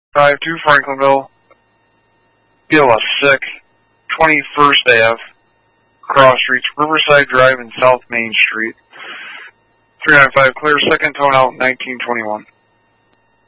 52 Franklinville, POS 6, 21st Ave, cross streets, Riverside Drive and South Main Street. 395 clear, second tone out, 1921.